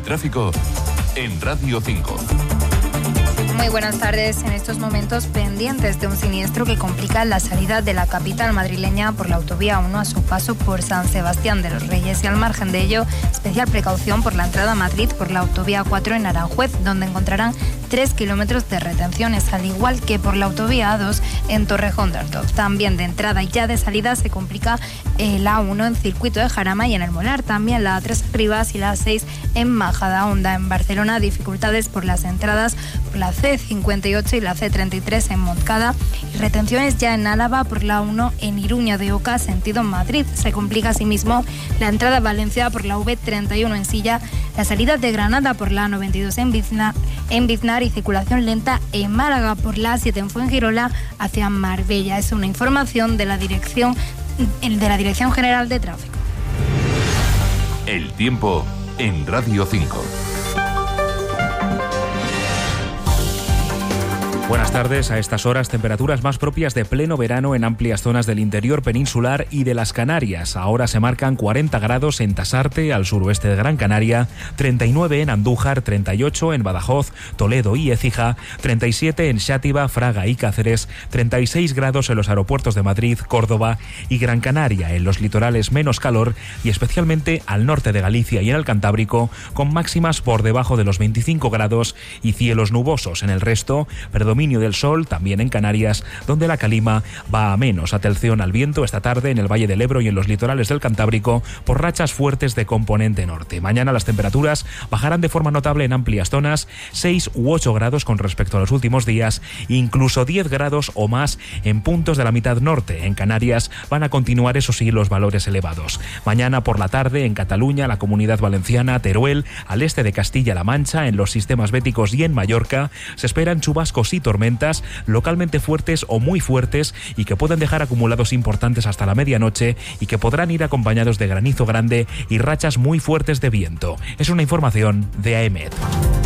tráfico en Radio 5. Muy buenas tardes. En estos momentos pendientes de un siniestro que complica la salida de la capital madrileña por la autovía 1 a su paso por San Sebastián de los Reyes, y al margen de ello, especial precaución por la entrada a Madrid por la autovía 4 en Aranjuez, donde encontrarán 3 kilómetros de retenciones, al igual que por la autovía A2 en Torrejón de Ardoz. También de entrada y ya de salida se complica la A1 en Circuito de Jarama y en El Molar, también la A3 en Rivas y la A6 en Majadahonda. En Barcelona, dificultades por las entradas por la C58 y la C33 en Montcada, y retenciones ya en Álava por la A1 en Iruña de Oca, sentido Madrid. Se complica asimismo la entrada a Valencia por la V31 en Silla, la salida de Granada por la A92 en Biznar y circulación lenta en Málaga por la A7 en Fuengirola hacia Marbella. Es una información de la Dirección General de Tráfico. El tiempo en Radio 5. Buenas tardes. A estas horas, temperaturas más propias de pleno verano en amplias zonas del interior peninsular y de las Canarias. Ahora se marcan 40 grados en Tasarte, al suroeste de Gran Canaria, 39 en Andújar, 38 en Badajoz, Toledo y Écija, 37 en Xàtiva, Fraga y Cáceres, 36 grados en los aeropuertos de Madrid, Córdoba y Gran Canaria. En los litorales menos calor, y especialmente al norte de Galicia y en el Cantábrico, con máximas por debajo de los 25 grados y cielos nubosos. En el resto, predominio del sol, también en Canarias, donde la calima va a menos. Atención al viento esta tarde en el Valle del Ebro y en los litorales del Cantábrico por rachas fuertes de componente norte. Mañana las temperaturas bajarán de forma notable en amplias zonas, 6 u 8 grados con respecto a los últimos días, incluso 10 grados o más en puntos de la mitad norte. En Canarias van a continuar, eso sí, los valores elevados. Mañana por la tarde en Cataluña, la Comunidad Valenciana, Teruel, al este de Castilla-La Mancha, en los sistemas béticos y en Mallorca, se esperan chubascos y tormentas localmente fuertes o muy fuertes y que pueden dejar acumulados importantes hasta la medianoche y que podrán ir acompañados de granizo grande y rachas muy fuertes de viento. Es una información de AEMET.